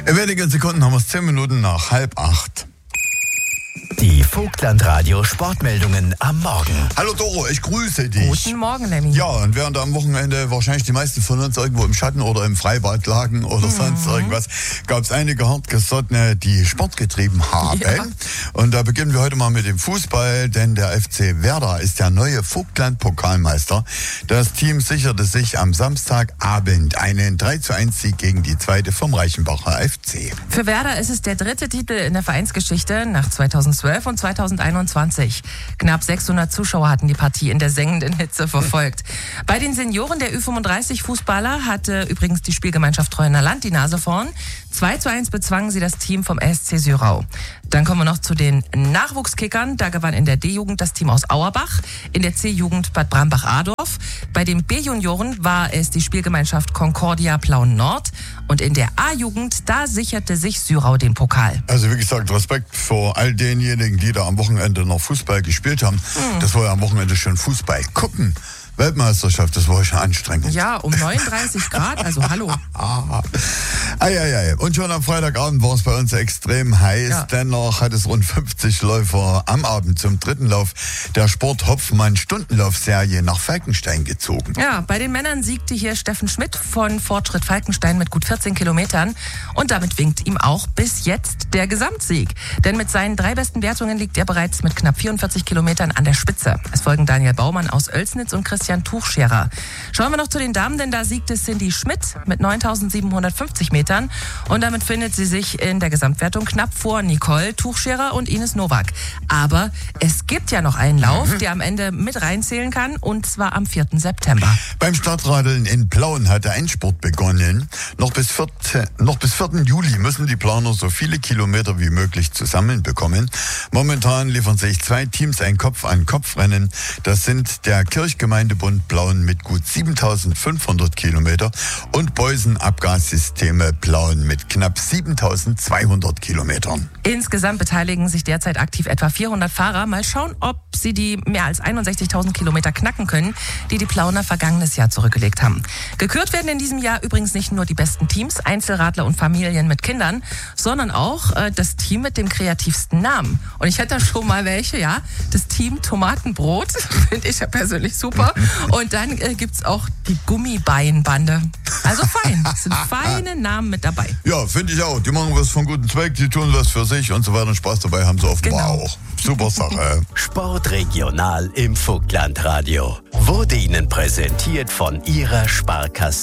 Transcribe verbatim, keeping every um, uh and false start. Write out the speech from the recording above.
In wenigen Sekunden haben wir es zehn Minuten nach halb acht. Die Vogtlandradio Sportmeldungen am Morgen. Hallo Doro, ich grüße dich. Guten Morgen, Lemmy. Ja, und während am Wochenende wahrscheinlich die meisten von uns irgendwo im Schatten oder im Freibad lagen oder mhm. sonst irgendwas, gab es einige Hartgesottene, die Sport getrieben haben. Ja. Und da beginnen wir heute mal mit dem Fußball, denn der F C Werder ist der neue Vogtland-Pokalmeister. Das Team sicherte sich am Samstagabend einen drei zu eins Sieg gegen die zweite vom Reichenbacher F C. Für Werder ist es der dritte Titel in der Vereinsgeschichte nach zweitausendzwölf und zweitausendeinundzwanzig. Knapp sechshundert Zuschauer hatten die Partie in der sengenden Hitze verfolgt. Bei den Senioren der Ü fünfunddreißig Fußballer hatte übrigens die Spielgemeinschaft Treuener Land die Nase vorn. zwei zu eins bezwangen sie das Team vom S C Syrau. Dann kommen wir noch zu den Nachwuchskickern. Da gewann in der D-Jugend das Team aus Auerbach, in der C-Jugend Bad Brambach-Adorf. Bei den B-Junioren war es die Spielgemeinschaft Concordia Plauen-Nord. Und in der A-Jugend, da sicherte sich Syrau den Pokal. Also wie gesagt, Respekt vor all denjenigen, die da am Wochenende noch Fußball gespielt haben. Mhm. Das war ja am Wochenende schon Fußball gucken. Weltmeisterschaft, das war schon anstrengend. Ja, um neununddreißig Grad, also hallo. Eieiei. Und schon am Freitagabend war es bei uns extrem heiß. Ja. Dennoch hat es rund fünfzig Läufer am Abend zum dritten Lauf der Sport-Hopfmann-Stundenlaufserie nach Falkenstein gezogen. Ja, bei den Männern siegte hier Steffen Schmidt von Fortschritt Falkenstein mit gut vierzehn Kilometern. Und damit winkt ihm auch bis jetzt der Gesamtsieg. Denn mit seinen drei besten Wertungen liegt er bereits mit knapp vierundvierzig Kilometern an der Spitze. Es folgen Daniel Baumann aus Oelsnitz und Christian Tuchscherer. Schauen wir noch zu den Damen, denn da siegte Cindy Schmidt mit neuntausendsiebenhundertfünfzig Metern und damit findet sie sich in der Gesamtwertung knapp vor Nicole Tuchscherer und Ines Nowak. Aber es gibt ja noch einen Lauf, mhm. der am Ende mit reinzählen kann, und zwar am vierten September. Beim Stadtradeln in Plauen hat der Endspurt begonnen. Noch bis, vierten, noch bis vierten Juli müssen die Planer so viele Kilometer wie möglich zusammenbekommen. Momentan liefern sich zwei Teams ein Kopf-an-Kopf-Rennen. Das sind der Kirchgemeindebund Plauen mit gut siebentausendfünfhundert Kilometer und Beusen Abgassysteme Plauen mit knapp siebentausendzweihundert Kilometern. Insgesamt beteiligen sich derzeit aktiv etwa vierhundert Fahrer. Mal schauen, ob sie die mehr als einundsechzigtausend Kilometer knacken können, die die Plauner vergangenes Jahr zurückgelegt haben. Gekürt werden in diesem Jahr übrigens nicht nur die besten Teams, Einzelradler und Familien mit Kindern, sondern auch äh, das Team mit dem kreativsten Namen. Und ich hätte da schon mal welche, ja. Das Team Tomatenbrot, finde ich ja persönlich super. Und dann äh, gibt es auch die Gummibeinbande. Also fein, es sind feine Namen mit dabei. Ja, finde ich auch. Die machen was von guten Zweck, die tun was für sich und so weiter. Und Spaß dabei haben sie offenbar genau. auch. Super Sache. Sportregional im Vogtlandradio wurde Ihnen präsentiert von Ihrer Sparkasse